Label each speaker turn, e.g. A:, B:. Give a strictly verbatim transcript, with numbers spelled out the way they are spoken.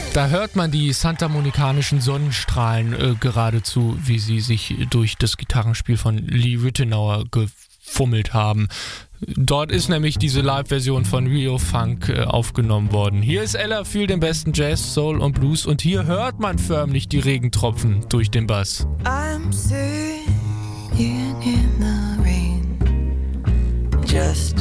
A: Da hört man die santamonikanische Sonnenstrahlen äh, geradezu, wie sie sich durch das Gitarrenspiel von Lee Ritenour gefummelt haben. Dort ist nämlich diese Live-Version von Rio Funk äh, aufgenommen worden. Hier ist Ella für den besten Jazz, Soul und Blues und hier hört man förmlich die Regentropfen durch den Bass.
B: I'm singing in the rain, just